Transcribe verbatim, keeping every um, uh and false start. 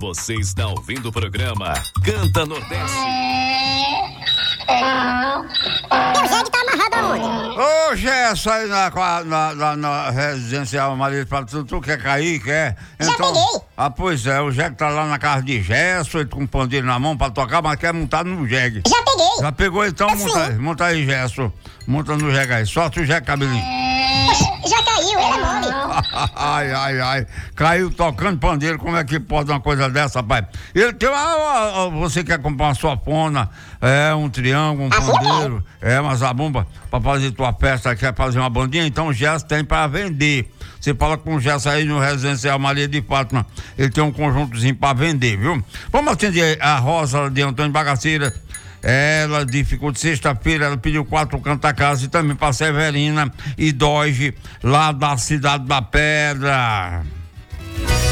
Você está ouvindo o programa Canta Nordeste. Meu jegue tá amarrado aonde? Ô, Gerson, aí na, na, na, na residencial Maria, tu, tu quer cair, quer? Já peguei. Ah, pois é, o jegue tá lá na casa de Gerson, ele com um pandeiro na mão pra tocar, mas quer montar no jegue. Já peguei. Já pegou, então? Assim. Monta, monta aí, Gerson. Monta no jegue aí, solta o jegue, cabelinho. Já caiu, ele é mole. Ai, ai, ai. Caiu tocando pandeiro, como é que pode uma coisa dessa, rapaz? Ele tem uma. Você quer comprar uma sofona, é, um triângulo, um pandeiro, é, uma zabumba, pra fazer tua festa, quer fazer uma bandinha? Então o Gerson tem pra vender. Você fala com o Gerson aí no Residencial Maria de Fátima, ele tem um conjuntozinho pra vender, viu? Vamos atender a Rosa de Antônio Bagaceira. Ela ficou de sexta-feira, ela pediu quatro canta-casa e também pra Severina e Doge, lá da Cidade da Pedra.